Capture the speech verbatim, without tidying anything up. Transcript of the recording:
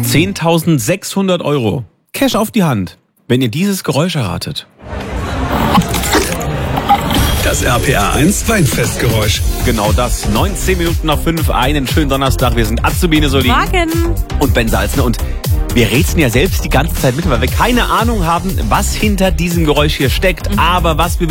zehntausendsechshundert Euro. Cash auf die Hand, wenn ihr dieses Geräusch erratet. Das R P R eins Weinfestgeräusch. Genau das. neunzehn Minuten nach fünf. Einen schönen Donnerstag. Wir sind Azubine Solin Morgen. und Ben Salzner. Und wir rätseln ja selbst die ganze Zeit mit, weil wir keine Ahnung haben, was hinter diesem Geräusch hier steckt. Aber was wir